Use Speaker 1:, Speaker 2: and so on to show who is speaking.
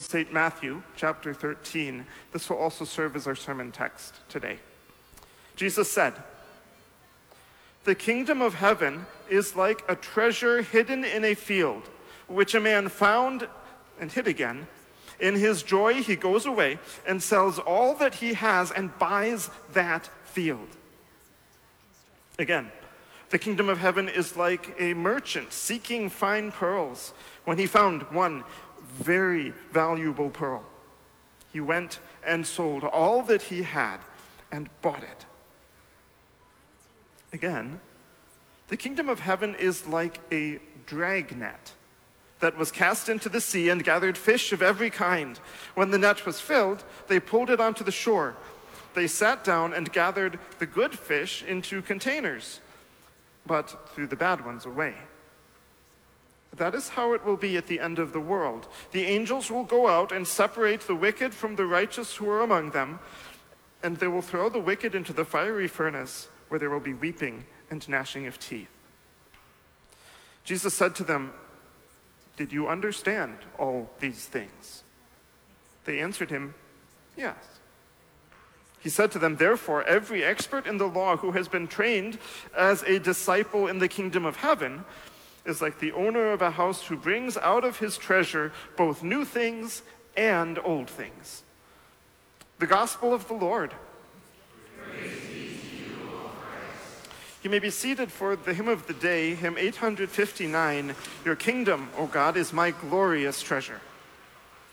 Speaker 1: St. Matthew, chapter 13. This will also serve as our sermon text today. Jesus said, "The kingdom of heaven is like a treasure hidden in a field, which a man found and hid again. In his joy he goes away and sells all that he has and buys that field." Again, the kingdom of heaven is like a merchant seeking fine pearls. When he found one very valuable pearl, he went and sold all that he had and bought it. Again, the kingdom of heaven is like a dragnet that was cast into the sea and gathered fish of every kind. When the net was filled, they pulled it onto the shore. They sat down and gathered the good fish into containers, but threw the bad ones away. That is how it will be at the end of the world. The angels will go out and separate the wicked from the righteous who are among them, and they will throw the wicked into the fiery furnace, where there will be weeping and gnashing of teeth. Jesus said to them, "Did you understand all these things?" They answered him, "Yes." He said to them, "Therefore, every expert in the law who has been trained as a disciple in the kingdom of heaven is like the owner of a house who brings out of his treasure both new things and old things." The gospel of the Lord.
Speaker 2: Praise be to you, O Christ.
Speaker 1: You may be seated for the hymn of the day, hymn 859, "Your kingdom, O God, is my glorious treasure."